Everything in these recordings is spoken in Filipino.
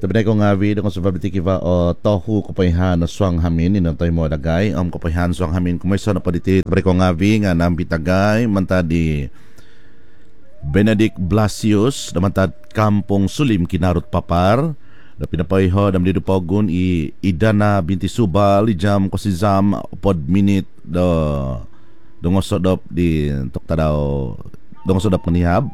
Tabi ko nga video kung sa babiti kiva o tohu kupayhan na suang hamin inantay mo dagay kupayhan suang hamin kumaysa na paditi tabi ko nga nga nambitagay mantadi Benedict Blasius namantad Kampong Sulim Kinarot Papar na pinapayho dam lido pogun idana binti subal ijam ko si zam pod minute do dungosodop di toktadaw dungosodop manihab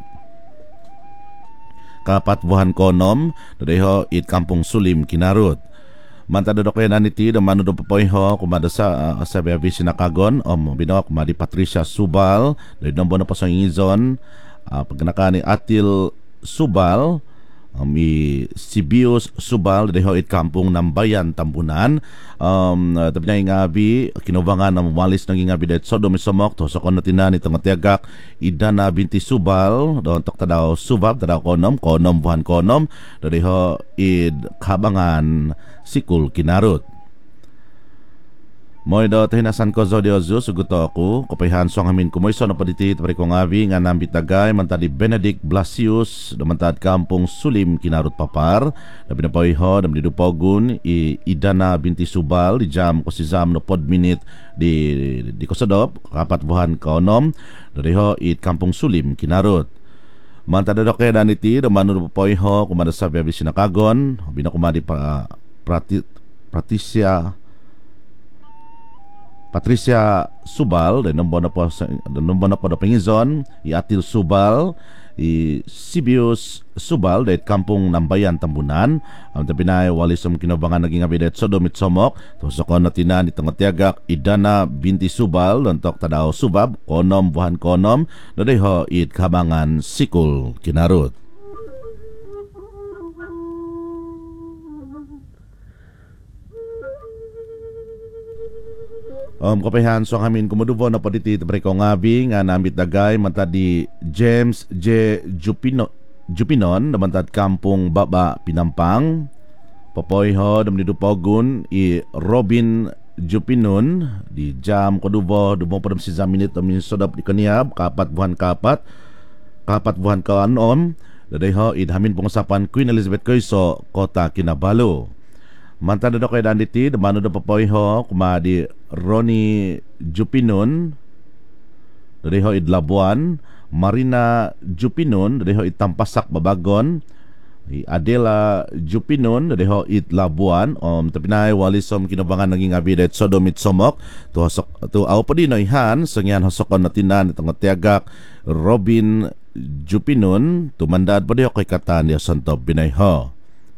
kapat buhan konom dadeho it Kampong Sulim Kinarut mantado do kaya naniti do manudo papoyho kumada sa beavi sinakagon binawa kumadi Patricia Subal do nombo na pasang ingizon pagkanakani Atil Subal Sibius Subal dadeho it Kampong Nambayan Tambunan tabi na ingabi kinubangan na mawalis ng ingabi det so dumisomok to sa konotinan itong tiagak idana binti Subal don tok tadaw subab tadaw konom buhan konom dadeho id kabangan sikul Kinarut moy do tinasan ko zodio zu suguto ako kupayhan song amin kumoyso na paditi tapos ko ngabi nga nambitagay mantadi Benedict Blasius damantad Kampong Sulim Kinarut Papar dabi na payho dam didupogun idana binti Subal di jam ko si zam no pod minute di kosadop kapat buhan konom dadeho it Kampong Sulim Kinarut mantada do kaya daniti damano do payho kumada sa bebi sinakagon binakumadi pa Patricia Subal dan nomor na po do pangizon Atil Subal Sibius Subal dahil Kampong Nambayan Tambunan ang tapinay walisam kinabangan naging abidet so domit somok to sa konotinan itong tiagak idana binti Subal don tok tadaw subab konom buhan konom dadeho it kabangan sikul Kinarut kapayhan so amin kumudubo na paditi tabi ko ngabi nga nambit dagay mantadi James J. Jupinon namantad Kampong Baba Pinampang papoyho dam didupogun Robin Jupinon di jam kodubo dubo padam si zaminit amin sodap di kaniab kapat buhan kanon dadeho idhamin pengusapan Queen Elizabeth Coiso Kota Kinabalu mantada do kay danditi damano do papoyho kumadi Ronnie Jupinon dadeho idlabuan Marina Jupinon dadeho itampasak Babagon Adela Jupinon dadeho itlabuan tapinay walisom kinabangan naging abidet sodomit somok to aw padinoy han sangyan hosokon natinan itong tiagak Robin Jupinon tumandad padeho kay katan ya santo binayho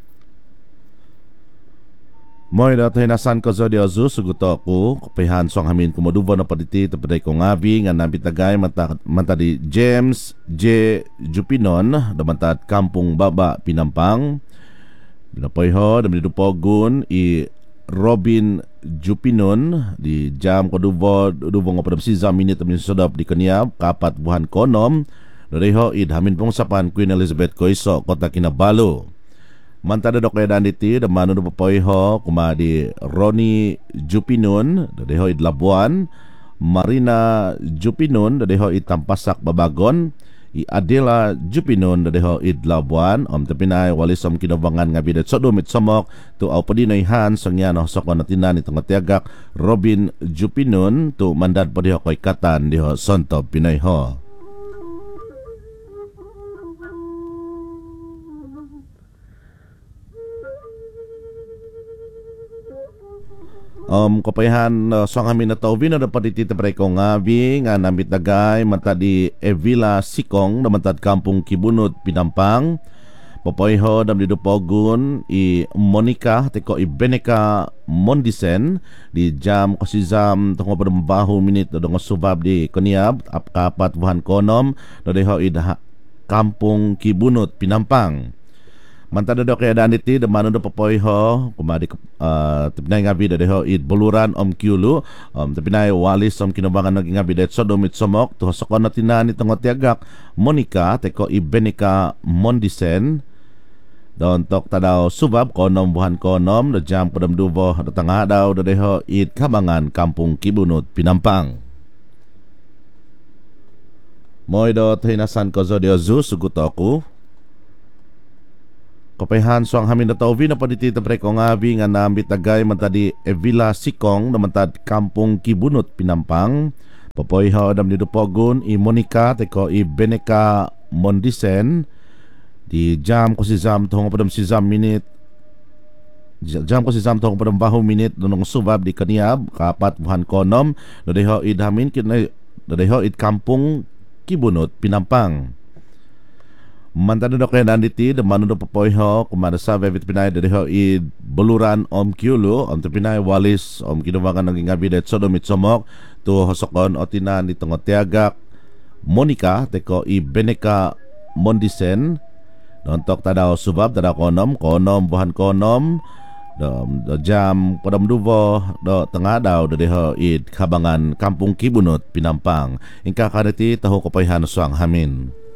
moy datay nasan ko zo diozu suguto ako kapihan song hamin kumudubo na paditi tapaday ko ngabi nga nabitagay mantadi James J. Jupinon damantad Kampong Baba Pinampang binapoyho dam didupogun Robin Jupinon di jam kodubo nga padam si minute min sodop di kaniab kapat buhan konom dadeho idhamin pong sapan Queen Elizabeth Coiso Kota Kinabalu mantada do kaya daniti damano do papoyho kumadi Ronnie Jupinon dadeho idlabuan Marina Jupinon dadeho itampasak Babagon Adela Jupinon dadeho idlabuan tapinay walisom kinabangan nga bidet so dumit somok to aw padinoy han sangyan hosokon natinan itong tiagak Robin Jupinon to mandad padeho koy katan diho Santo Pinayho kapayhan so kami na tawin na paditita pre ko ngabi nga nambit dagay mantadi Evila Sikong namantad Kampong Kibunot Pinampang papoyho dam didupogun Monica teko Beneca Mondisen di jam ko si zam tungo padambaho minute do subab di koniab kapat buhan konom dadeho Kampong Kibunot Pinampang mantada do kaya daniti damano do papoyho kumadi tapinay nga bida deho buluran Kiulu tapinay walis kinubangan naging nga bidet so domit somok to sokon natinan itong tiagak Monica teko Beneca Mondisen don tok tadaw subab konom buhan konom do jam padam dubo datanga daw deho kabangan Kampong Kibunot Pinampang moy do tinasan ko zo dio zu suguto ako Kapayhan so ang hamin na tauvi na paditi tabre ko ngabi nga nambit tagay mantadi Evila Sikong namantad Kampung Kibunot Pinampang. Papoy ha adam ni Dupogun i Monica teko i Beneka Mondisen di jam ko si Zam tong padam si Zam minute jam ko si Zam tong padam bahu minute nung subab di Kaniab kapat buhan konom no deho id hamin kin no deho id Kampung Kibunot Pinampang. Mantan do kaya nanditi de manu do papoy ho kumada sa vevit pinay de ho id Buluran om Kyulo om pinay Walis om kinubangan ng ngabi det sodomit somok tu hosokon otinan di Tongotiagak Monica teko i Beneka Mondisen nontok tadaw subab tadaw konom buhan konom do jam kodam duvo do tengah daw do deho id kabangan Kampung Kibunot Pinampang ingka kaniti taho kapayhan suang hamin.